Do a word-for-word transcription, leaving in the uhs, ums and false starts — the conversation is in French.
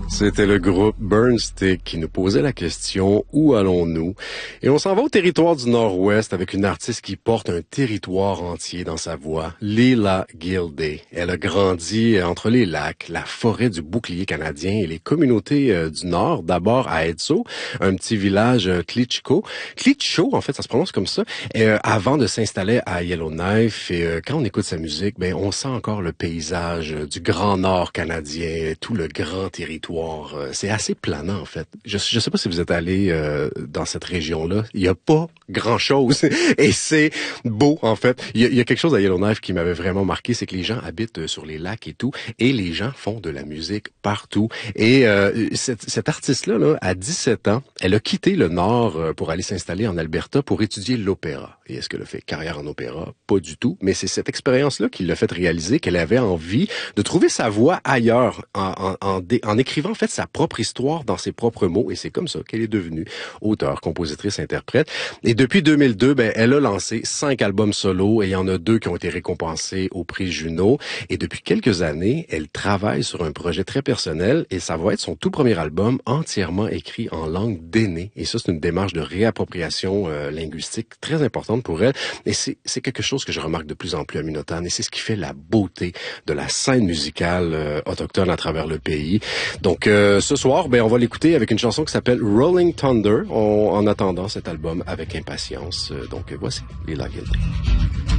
C'était le groupe Burnstick qui nous posait la question « Où allons-nous ?» Et on s'en va au territoire du Nord-Ouest avec une artiste qui porte un territoire entier dans sa voix, Leela Gilday. Elle a grandi entre les lacs, la forêt du bouclier canadien et les communautés euh, du Nord, d'abord à Edzo, un petit village euh, Klitschko. Klitschko, en fait, ça se prononce comme ça, euh, avant de s'installer à Yellowknife. Et euh, quand on écoute sa musique, ben on sent encore le paysage euh, du Grand Nord canadien, tout le grand territoire. C'est assez planant, en fait. Je ne sais pas si vous êtes allé euh, dans cette région-là. Il n'y a pas grand-chose. Et c'est beau, en fait. Il y, a, il y a quelque chose à Yellowknife qui m'avait vraiment marqué, c'est que les gens habitent sur les lacs et tout, et les gens font de la musique partout. Et euh, cette, cette artiste-là, là, à dix-sept ans, elle a quitté le Nord pour aller s'installer en Alberta pour étudier l'opéra. Et est-ce qu'elle a fait carrière en opéra? Pas du tout. Mais c'est cette expérience-là qui l'a fait réaliser qu'elle avait envie de trouver sa voix ailleurs en, en, en, dé, en écrivant en fait sa propre histoire dans ses propres mots, et c'est comme ça qu'elle est devenue auteure, compositrice, interprète. Et depuis deux mille deux, ben elle a lancé cinq albums solo et il y en a deux qui ont été récompensés au prix Juno. Et depuis quelques années, elle travaille sur un projet très personnel et ça va être son tout premier album entièrement écrit en langue d'aîné. Et ça, c'est une démarche de réappropriation euh, linguistique très importante pour elle. Et c'est c'est quelque chose que je remarque de plus en plus à Minotaine et c'est ce qui fait la beauté de la scène musicale euh, autochtone à travers le pays. Donc Donc euh, ce soir, ben on va l'écouter avec une chanson qui s'appelle Rolling Thunder. On, en attendant cet album avec impatience. Euh, donc voici Leela Gilday.